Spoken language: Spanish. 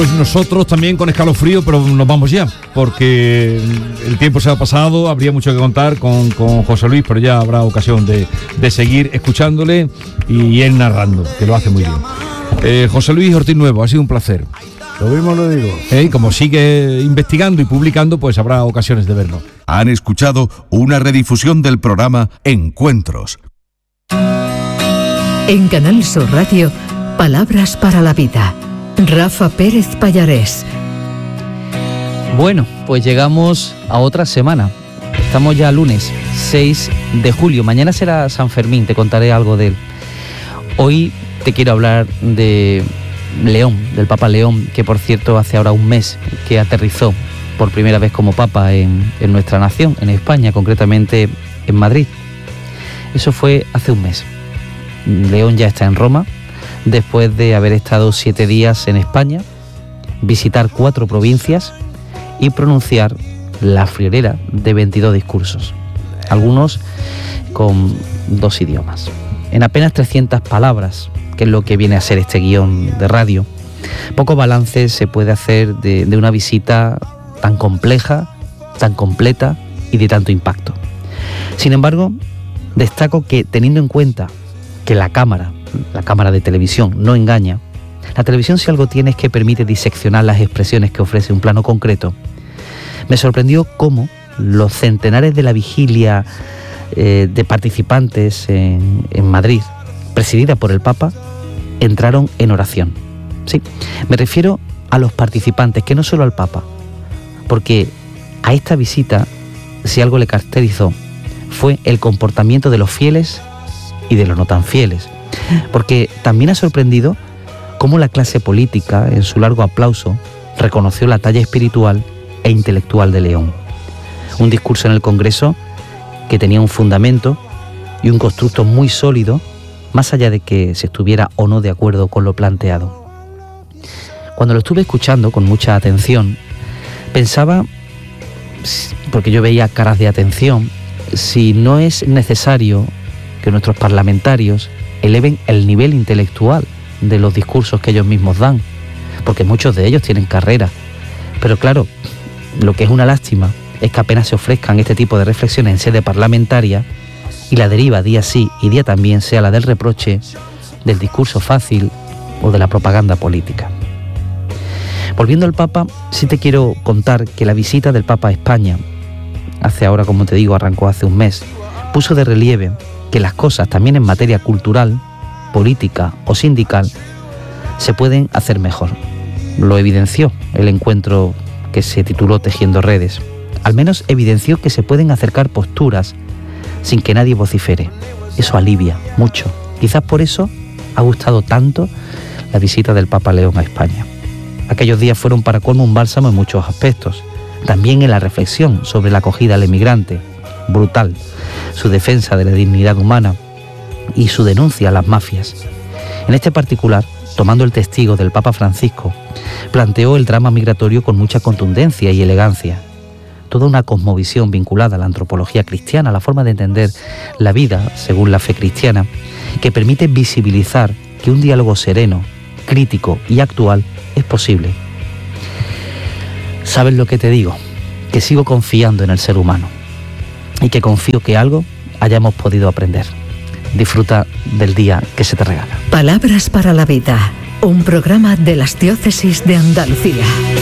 Pues nosotros también con escalofrío, pero nos vamos ya, porque el tiempo se ha pasado, habría mucho que contar con José Luis, pero ya habrá ocasión de seguir escuchándole y él narrando, que lo hace muy bien. José Luis Ortiz Nuevo, ha sido un placer. Lo mismo lo digo. Como sigue investigando y publicando, pues habrá ocasiones de verlo. Han escuchado una redifusión del programa Encuentros. En Canal Sur Radio, Palabras para la Vida. Rafa Pérez Pallarés. Bueno, pues llegamos a otra semana. Estamos ya lunes 6 de julio. Mañana será San Fermín, te contaré algo de él. Hoy te quiero hablar de León, del Papa León, que por cierto hace ahora un mes que aterrizó por primera vez como Papa en nuestra nación, en España, concretamente en Madrid. Eso fue hace un mes. León ya está en Roma, después de haber estado 7 días en España, visitar 4 provincias y pronunciar la friolera de 22 discursos, algunos con 2 idiomas. En apenas 300 palabras, que es lo que viene a ser este guión de radio, poco balance se puede hacer de una visita tan compleja, tan completa y de tanto impacto. Sin embargo, destaco que, teniendo en cuenta que la cámara de televisión no engaña, la televisión si algo tiene es que permite diseccionar las expresiones que ofrece un plano concreto. Me sorprendió cómo los centenares de la vigilia de participantes en Madrid, presidida por el Papa, entraron en oración. Sí, me refiero a los participantes, que no solo al Papa, porque a esta visita, si algo le caracterizó, fue el comportamiento de los fieles y de los no tan fieles, porque también ha sorprendido cómo la clase política, en su largo aplauso, reconoció la talla espiritual e intelectual de León. Un discurso en el Congreso que tenía un fundamento y un constructo muy sólido, más allá de que se estuviera o no de acuerdo con lo planteado. Cuando lo estuve escuchando con mucha atención, pensaba, porque yo veía caras de atención, si no es necesario que nuestros parlamentarios eleven el nivel intelectual de los discursos que ellos mismos dan, porque muchos de ellos tienen carrera. Pero claro, lo que es una lástima es que apenas se ofrezcan este tipo de reflexiones en sede parlamentaria y la deriva día sí y día también sea la del reproche, del discurso fácil o de la propaganda política. Volviendo al Papa, sí te quiero contar que la visita del Papa a España, hace ahora, como te digo, arrancó hace un mes, puso de relieve que las cosas también en materia cultural, política o sindical se pueden hacer mejor. Lo evidenció el encuentro que se tituló Tejiendo Redes. Al menos evidenció que se pueden acercar posturas sin que nadie vocifere. Eso alivia mucho. Quizás por eso ha gustado tanto la visita del Papa León a España. Aquellos días fueron para colmo un bálsamo en muchos aspectos. También en la reflexión sobre la acogida al emigrante, brutal, su defensa de la dignidad humana y su denuncia a las mafias. En este particular, tomando el testigo del Papa Francisco, planteó el drama migratorio con mucha contundencia y elegancia. Toda una cosmovisión vinculada a la antropología cristiana, a la forma de entender la vida según la fe cristiana, que permite visibilizar que un diálogo sereno, crítico y actual es posible. ¿Sabes lo que te digo? Que sigo confiando en el ser humano y que confío que algo hayamos podido aprender. Disfruta del día que se te regala. Palabras para la Vida, un programa de las Diócesis de Andalucía.